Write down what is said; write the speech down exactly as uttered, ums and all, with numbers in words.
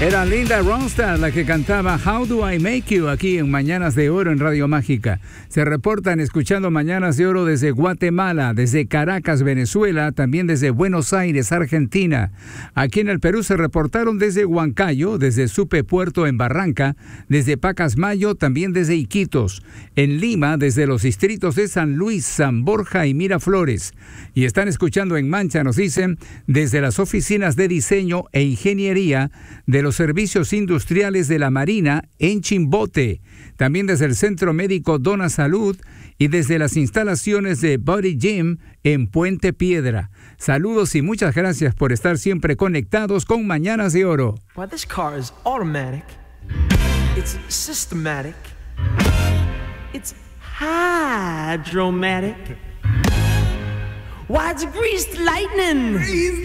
Era Linda Ronstadt la que cantaba How Do I Make You aquí en Mañanas de Oro en Radio Mágica. Se reportan escuchando Mañanas de Oro desde Guatemala, desde Caracas, Venezuela, también desde Buenos Aires, Argentina. Aquí en el Perú se reportaron desde Huancayo, desde Supe Puerto en Barranca, desde Pacasmayo, también desde Iquitos. En Lima, desde los distritos de San Luis, San Borja y Miraflores. Y están escuchando en Mancha, nos dicen, desde las oficinas de diseño e ingeniería de los servicios industriales de la Marina en Chimbote, también desde el Centro Médico Dona Salud y desde las instalaciones de Body Gym en Puente Piedra. Saludos y muchas gracias por estar siempre conectados con Mañanas de Oro. Why, this car is automatic. It's systematic. It's hydromatic. Why, it's greased lightning.